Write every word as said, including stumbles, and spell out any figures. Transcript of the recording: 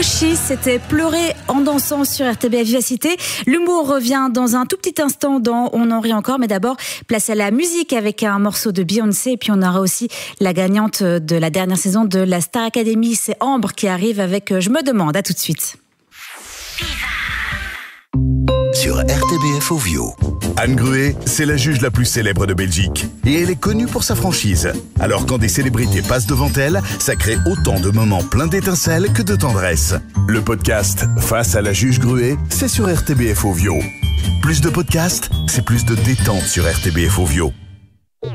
Oshii, c'était pleurer en dansant sur R T B F Vivacité. L'humour revient dans un tout petit instant dans On en rit encore, mais d'abord, place à la musique avec un morceau de Beyoncé. Et puis on aura aussi la gagnante de la dernière saison de la Star Academy, c'est Ambre qui arrive avec Je me demande. À tout de suite. Sur R T B F Ovio. Anne Gruet, c'est la juge la plus célèbre de Belgique. Et elle est connue pour sa franchise. Alors quand des célébrités passent devant elle, ça crée autant de moments pleins d'étincelles que de tendresse. Le podcast Face à la juge Gruet, c'est sur R T B F Ovio. Plus de podcasts, c'est plus de détente sur R T B F Ovio.